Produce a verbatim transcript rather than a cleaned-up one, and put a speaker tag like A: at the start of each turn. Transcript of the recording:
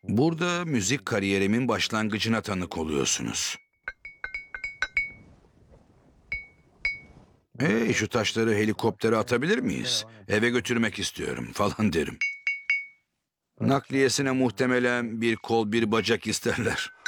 A: Burada müzik kariyerimin başlangıcına tanık oluyorsunuz. Hey, şu taşları helikoptere atabilir miyiz? Eve götürmek istiyorum falan derim. Nakliyesine muhtemelen bir kol bir bacak isterler.